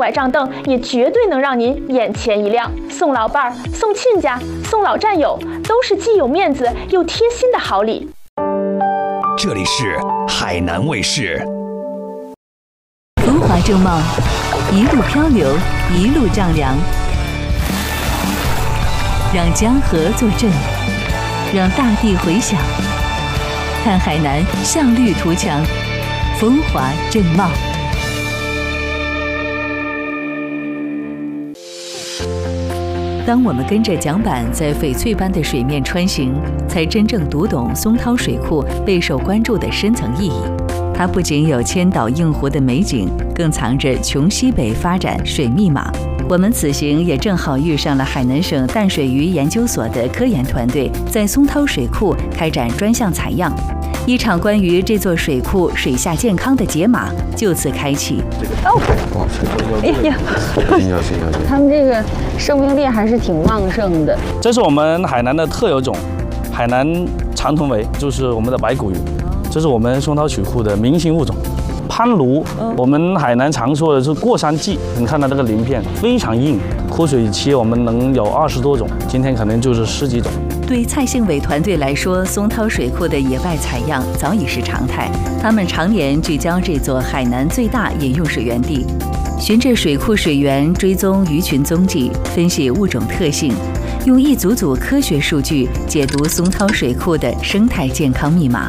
拐杖凳也绝对能让您眼前一亮。送老伴儿、送亲家、送老战友，都是既有面子又贴心的好礼。 这里是海南卫视。 风华正茂，一路漂流，一路丈量，让江河作证，让大地回响。看海南向绿图强，风华正茂。当我们跟着桨板在翡翠般的水面穿行，才真正读懂松涛水库备受关注的深层意义。它不仅有千岛映湖的美景，更藏着穷西北发展水密码。我们此行也正好遇上了海南省淡水鱼研究所的科研团队在松涛水库开展专项采样，一场关于这座水库水下健康的解码就此开启。 哎呀，他们这个生命力还是挺旺盛的。 这是我们海南的特有种，海南长臀鲔，就是我们的白骨鱼，这是我们松涛水库的明星物种。攀鲈，我们海南常说的是过山鸡，你看它这个鳞片非常硬，枯水期我们能有20多种，今天可能就是10几种。 对蔡幸伟团队来说，松涛水库的野外采样早已是常态。他们常年聚焦这座海南最大饮用水源地，循着水库水源追踪鱼群踪迹，分析物种特性，用一组组科学数据解读松涛水库的生态健康密码。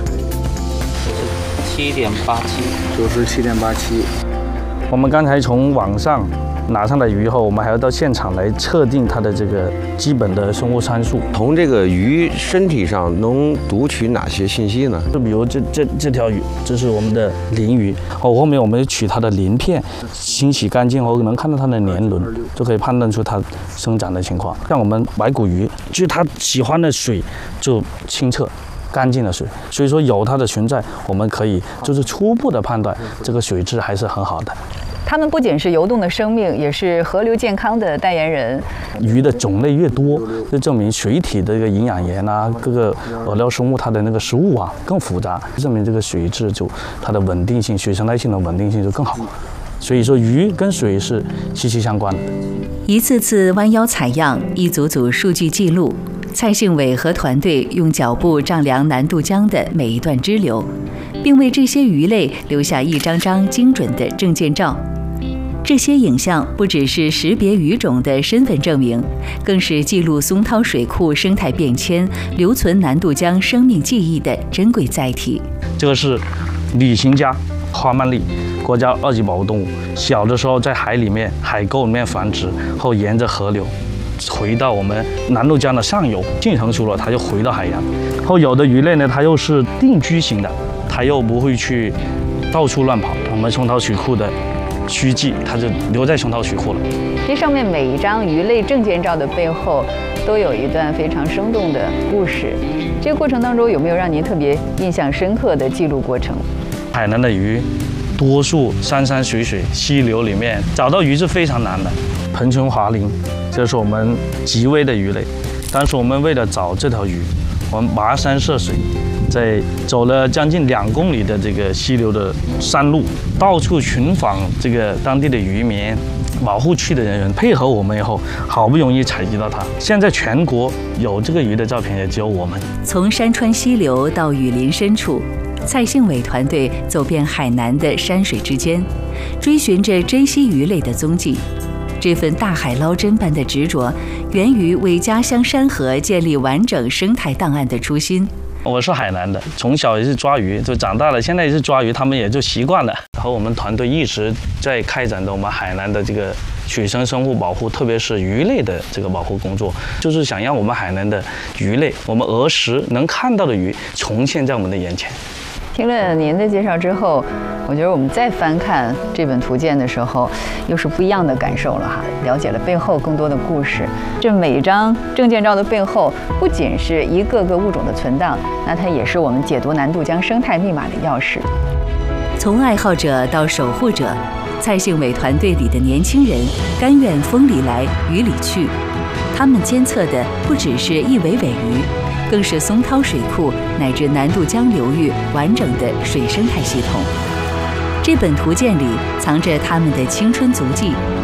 7.87， 就是7.87。 我们刚才从网上拿上来鱼后，我们还要到现场来测定它的这个基本的生物参数。 从这个鱼身体上能读取哪些信息呢？ 就比如这条鱼，这是我们的鳞鱼，后面我们取它的鳞片，清洗干净后能看到它的年轮，就可以判断出它生长的情况。像我们白骨鱼，就是它喜欢的水就清澈干净的水，所以说有它的存在，我们可以就是初步的判断这个水质还是很好的。 它们不仅是游动的生命，也是河流健康的代言人。 鱼的种类越多，就证明水体的这个营养盐啊，各个饵料生物它的那个食物啊更复杂，证明这个水质就它的稳定性、水生态性的稳定性就更好。所以说鱼跟水是息息相关的。 一次次弯腰采样，一组组数据记录。蔡幸伟和团队用脚步丈量南渡江的每一段支流，并为这些鱼类留下一张张精准的证件照。这些影像不只是识别鱼种的身份证明，更是记录松涛水库生态变迁、留存南渡江生命记忆的珍贵载体。 这个是旅行家花鳗鲡，国家2级保护动物。小的时候在海里面、海沟里面繁殖，后沿着河流回到我们南渡江的上游，进成熟了，它就回到海洋。后有的鱼类呢，它又是定居型的，它又不会去到处乱跑。我们松涛水库的虚迹，它就留在松涛水库了。 这上面每一张鱼类证件照的背后，都有一段非常生动的故事。这个过程当中，有没有让您特别印象深刻的记录过程？ 海南的鱼，多数山山水水、溪流里面找到鱼是非常难的。盆唇华鳞，这是我们极危的鱼类。当时我们为了找这条鱼，我们跋山涉水，在走了将近2公里的这个溪流的山路，到处寻访这个当地的渔民、保护区的人员，配合我们以后，好不容易采集到它。现在全国有这个鱼的照片也只有我们。 从山川溪流到雨林深处，蔡幸伟团队走遍海南的山水之间，追寻着珍稀鱼类的踪迹。这份大海捞针般的执着，源于为家乡山河建立完整生态档案的初心。 我是海南的，从小也是抓鱼，就长大了，现在也是抓鱼，他们也就习惯了。和我们团队一直在开展着我们海南的这个水生生物保护，特别是鱼类的这个保护工作，就是想让我们海南的鱼类，我们儿时能看到的鱼重现在我们的眼前。 听了您的介绍之后，我觉得我们再翻看这本图鉴的时候，又是不一样的感受了哈，了解了背后更多的故事。这每一张证件照的背后，不仅是一个个物种的存档，那它也是我们解读南渡江生态密码的钥匙。 从爱好者到守护者，蔡幸伟团队里的年轻人甘愿风里来雨里去，他们监测的不只是一尾尾鱼，更是松涛水库乃至南渡江流域完整的水生态系统。这本图鉴里藏着他们的青春足迹，